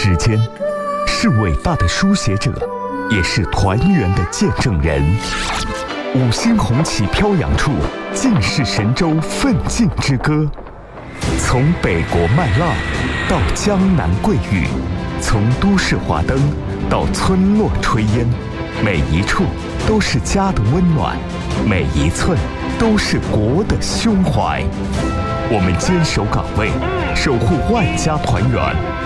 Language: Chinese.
时间，是伟大的书写者，也是团圆的见证人。五星红旗飘扬处，尽是神州奋进之歌。从北国麦浪到江南桂雨，从都市华灯到村落炊烟，每一处都是家的温暖，每一寸都是国的胸怀。我们坚守岗位，守护万家团圆，